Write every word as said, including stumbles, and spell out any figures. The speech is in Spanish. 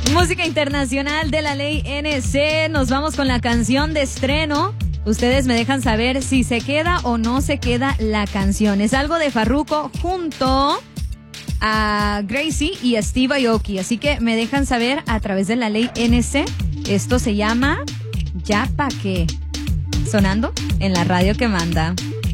Música internacional de la ley N C. Nos vamos con la canción de estreno. Ustedes me dejan saber si se queda o no se queda la canción. Es algo de Farruko junto a Gracie y a Steve Aoki. Así que me dejan saber a través de la ley N C. Esto se llama Ya Pa' Qué. Sonando en la radio que manda.